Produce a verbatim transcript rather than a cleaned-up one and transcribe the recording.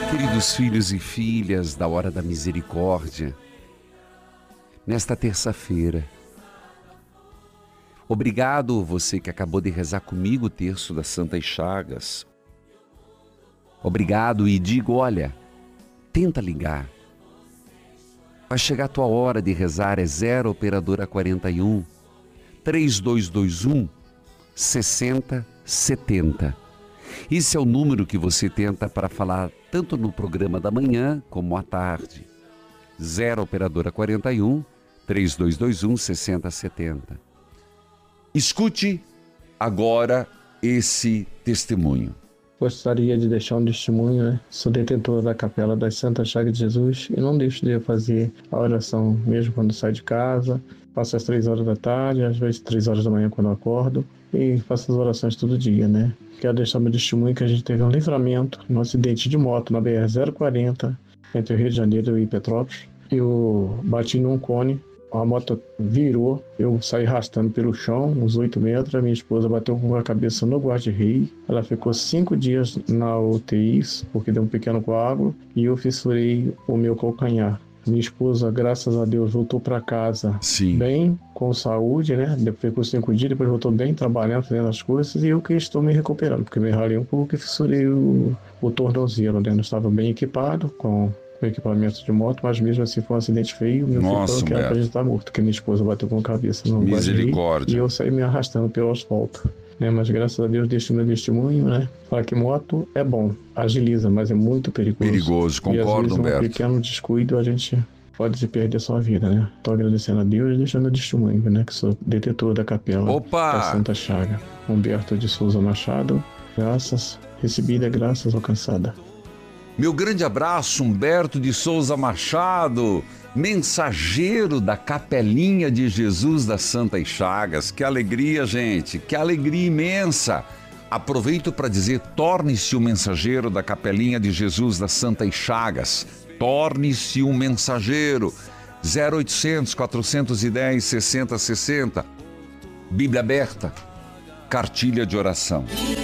Queridos filhos e filhas da Hora da Misericórdia, nesta terça-feira, obrigado você que acabou de rezar comigo o terço das Santas Chagas. Obrigado e digo, olha, tenta ligar. Vai chegar a tua hora de rezar, é zero operadora quarenta e um, três dois dois um, sessenta setenta. Esse é o número que você tenta para falar tanto no programa da manhã como à tarde. zero operadora quarenta e um, três dois dois um, sessenta setenta. Escute agora esse testemunho. Gostaria de deixar um testemunho, né? Sou detentor da Capela das Santas Chagas de Jesus e não deixo de fazer a oração mesmo quando saio de casa. Faço às três horas da tarde, às vezes três horas da manhã quando eu acordo, e faço as orações todo dia, né? Quero deixar meu testemunho que a gente teve um livramento no acidente de moto na B R zero quarenta entre o Rio de Janeiro e Petrópolis. Eu bati num cone, a moto virou, eu saí arrastando pelo chão, uns oito metros, a minha esposa bateu com a cabeça no guarda-rei, ela ficou cinco dias na U T I, porque deu um pequeno coágulo, e eu fissurei o meu calcanhar. Minha esposa, graças a Deus, voltou para casa Sim. bem, com saúde, né? Depois ficou cinco dias, depois voltou bem, trabalhando, fazendo as coisas, e eu que estou me recuperando, porque me ralei um pouco e fissurei o, o tornozelo, né? Eu estava bem equipado com o equipamento de moto, mas mesmo assim foi um acidente feio. Meu filho falou que era pra gente estar morto, porque minha esposa bateu com a cabeça no Misericórdia. e eu saí me arrastando pelo asfalto. Né, mas graças a Deus deixo meu testemunho, né? Falar que moto é bom, agiliza, mas é muito perigoso. Perigoso, concordo, e às vezes, Humberto. um pequeno descuido a gente pode se perder a sua vida, né? Tô agradecendo a Deus e deixando meu testemunho, né? Que sou detetor da Capela Opa! da Santa Chaga. Humberto de Souza Machado, graças recebida, graças alcançada. Meu grande abraço, Humberto de Souza Machado, mensageiro da Capelinha de Jesus das Santas Chagas. Que alegria, gente, que alegria imensa. Aproveito para dizer, torne-se um mensageiro da Capelinha de Jesus das Santas Chagas. Torne-se um mensageiro. zero oitocentos, quatrocentos e dez, sessenta sessenta. Bíblia aberta, cartilha de oração.